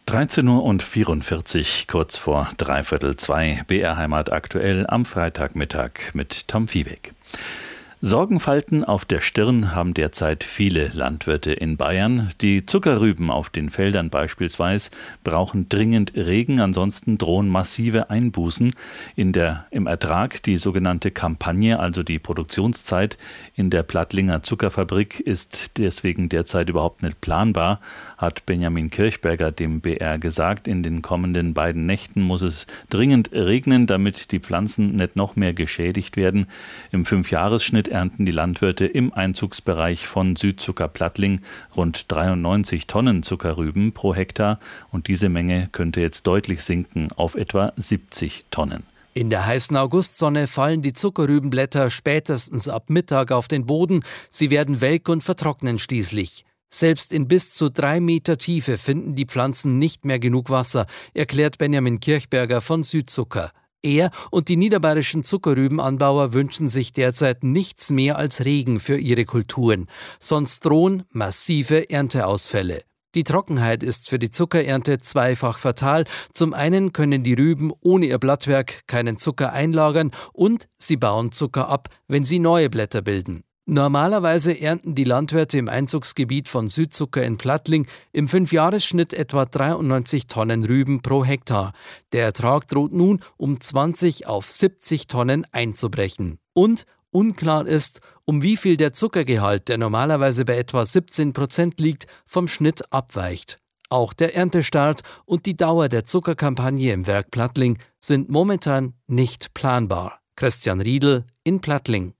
13:44 Uhr, kurz vor 13:45, BR Heimat aktuell am Freitagmittag mit Tom Viehweg. Sorgenfalten auf der Stirn haben derzeit viele Landwirte in Bayern. Die Zuckerrüben auf den Feldern beispielsweise brauchen dringend Regen, ansonsten drohen massive Einbußen im Ertrag. Die sogenannte Kampagne, also die Produktionszeit in der Plattlinger Zuckerfabrik, ist deswegen derzeit überhaupt nicht planbar, hat Benjamin Kirchberger dem BR gesagt. In den kommenden beiden Nächten muss es dringend regnen, damit die Pflanzen nicht noch mehr geschädigt werden. Im 5-Jahres-Schnitt ernten die Landwirte im Einzugsbereich von Südzucker Plattling rund 93 Tonnen Zuckerrüben pro Hektar und diese Menge könnte jetzt deutlich sinken auf etwa 70 Tonnen. In der heißen Augustsonne fallen die Zuckerrübenblätter spätestens ab Mittag auf den Boden. Sie werden welk und vertrocknen schließlich. Selbst in bis zu 3 Meter Tiefe finden die Pflanzen nicht mehr genug Wasser, erklärt Benjamin Kirchberger von Südzucker. Er und die niederbayerischen Zuckerrübenanbauer wünschen sich derzeit nichts mehr als Regen für ihre Kulturen. Sonst drohen massive Ernteausfälle. Die Trockenheit ist für die Zuckerernte zweifach fatal. Zum einen können die Rüben ohne ihr Blattwerk keinen Zucker einlagern und sie bauen Zucker ab, wenn sie neue Blätter bilden. Normalerweise ernten die Landwirte im Einzugsgebiet von Südzucker in Plattling im 5-Jahres-Schnitt etwa 93 Tonnen Rüben pro Hektar. Der Ertrag droht nun um 20 auf 70 Tonnen einzubrechen. Und unklar ist, um wie viel der Zuckergehalt, der normalerweise bei etwa 17% liegt, vom Schnitt abweicht. Auch der Erntestart und die Dauer der Zuckerkampagne im Werk Plattling sind momentan nicht planbar. Christian Riedl in Plattling.